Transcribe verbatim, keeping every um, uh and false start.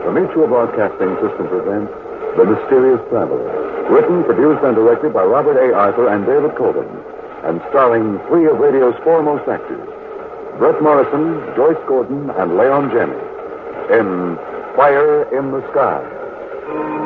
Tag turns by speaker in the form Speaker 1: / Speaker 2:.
Speaker 1: The Mutual Broadcasting System presents The Mysterious Traveler, written, produced, and directed by Robert A. Arthur and David Coben, and starring three of radio's foremost actors, Bret Morrison, Joyce Gordon, and Leon Janney, in Fire in the Sky.